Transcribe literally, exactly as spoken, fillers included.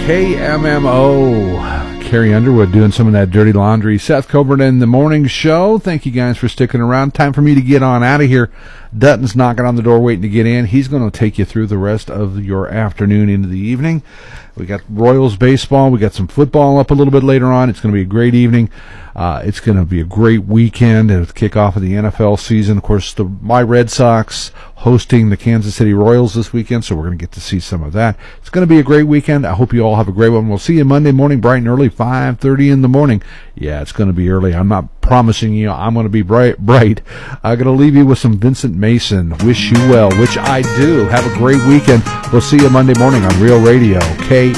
K M M O. Carrie Underwood doing some of that dirty laundry. Seth Coburn in the morning show. Thank you guys for sticking around. Time for me to get on out of here. Dutton's knocking on the door waiting to get in. He's going to take you through the rest of your afternoon into the evening. We got Royals baseball. We got some football up a little bit later on. It's going to be a great evening. Uh, it's going to be a great weekend at the kickoff of the N F L season. Of course, the my Red Sox hosting the Kansas City Royals this weekend, so we're going to get to see some of that. It's going to be a great weekend. I hope you all have a great one. We'll see you Monday morning, bright and early, five thirty in the morning. Yeah, it's going to be early. I'm not promising you I'm going to be bright. bright. I'm going to leave you with some Vincent Mason, Wish You Well, which I do. Have a great weekend. We'll see you Monday morning on Real Radio, K